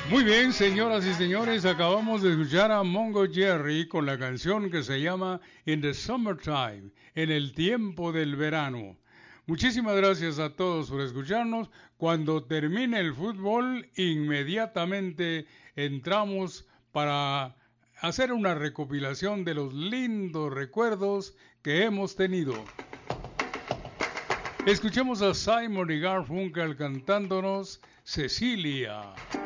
Muy bien, señoras y señores, acabamos de escuchar a Mongo Jerry con la canción que se llama In the Summertime, en el tiempo del verano. Muchísimas gracias a todos por escucharnos. Cuando termine el fútbol, inmediatamente entramos para hacer una recopilación de los lindos recuerdos que hemos tenido. Escuchemos a Simon y Garfunkel cantándonos Cecilia.